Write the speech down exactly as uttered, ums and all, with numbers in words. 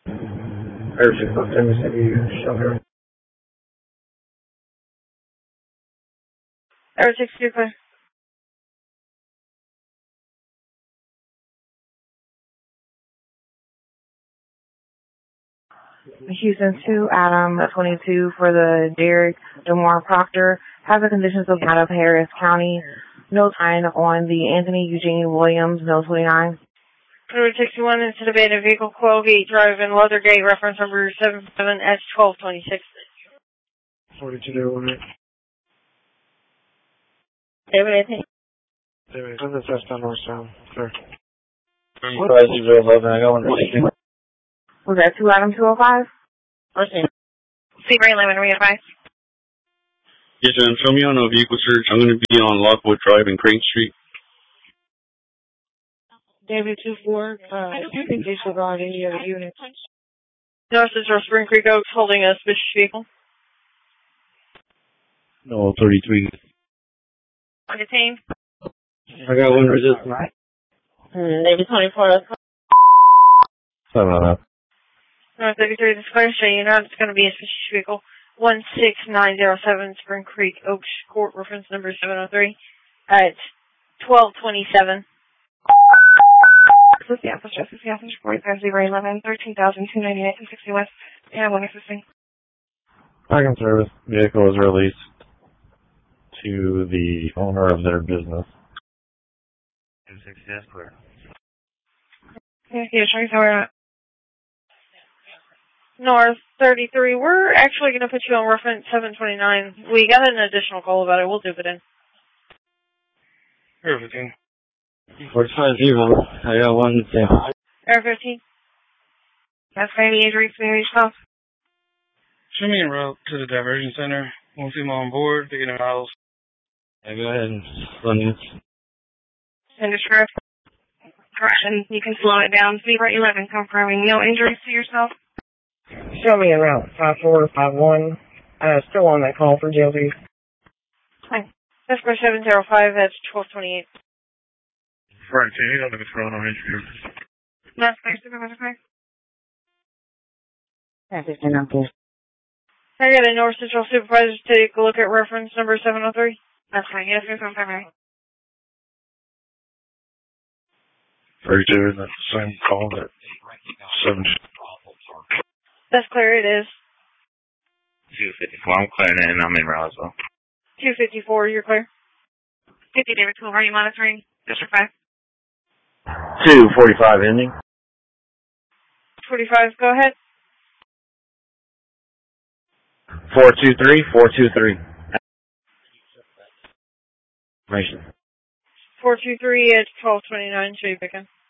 Perfect. Let me see you. Show her. Air six two clear. Houston two, Adam twenty-two for the Derek DeMar Proctor. Have the conditions of out of Harris County. No sign on the Anthony Eugene Williams, no twenty-nine. Route sixty-one into the abandoned vehicle, Quellgate Drive in Leathergate, reference number seven seven S twelve twenty-six. forty-two to one. David, anything? David, this is West North Sound, sir. five zero eleven, I got one. Was that two Adam two oh five? Okay. Seabury eleven, are we advised? Yes, ma'am. Show me on a vehicle search. I'm going to be on Lockwood Drive in Crane Street. David two four, uh, do you think disregard any other units? No, this is our Spring Creek Oaks holding a suspicious vehicle. No, thirty-three. On the team? I got one resist. Hmm, David twenty-four, that's Sorry about that. North thirty-three, this clear, so you know it's going to be a suspicious vehicle. one six nine zero seven Spring Creek Oaks Court, reference number seven oh three at twelve twenty-seven. This is the officer, this is the officer, forty-five zero eleven, thirteen thousand two ninety-nine, two sixty west. Yeah, one assisting. Parking service. Vehicle is released to the owner of their business. two sixty, that's clear. Yeah, yeah, sure, so we're at North thirty-three. We're actually going to put you on reference seven twenty-nine. We got an additional call about it. We'll do it in. Air fifteen. forty-five zero. I got one. Yeah. Air fifteen. That's for any injuries to yourself. Show me en route to the diversion center. Won't see them on board. Picking them out. Yeah, go ahead and run this. Send a script. Correction. You can slow it down. Zebra eleven confirming no injuries to yourself. Show me en route five four five one. Uh, still on that call for J L B. Hi. That's for seven zero five. That's twelve twenty-eight. Right, you don't think it's going on interview. That's clear, Supervisor Craig. That's it, and I'm good. I got a North Central Supervisor to take a look at reference number seven oh three. That's fine. Yes, yes, I'm fine. thirty-two, and that's the same call that seven. That's clear, it is. two fifty-four, I'm clearing it and I'm in route as well. two fifty-four, you're clear. fifty, David twelve, are you monitoring? District five. two forty-five ending. forty-five, go ahead. four two three, four two three. Information. four two three at twelve twenty-nine, show you picking.